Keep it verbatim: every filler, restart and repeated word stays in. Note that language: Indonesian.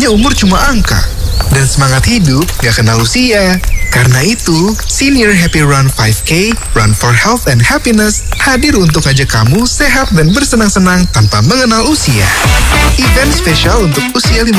Katanya umur cuma angka. Dan semangat hidup gak kenal usia. Karena itu, Senior Happy Run lima K, Run for Health and Happiness, hadir untuk ajak kamu sehat dan bersenang-senang tanpa mengenal usia. Event spesial untuk usia lima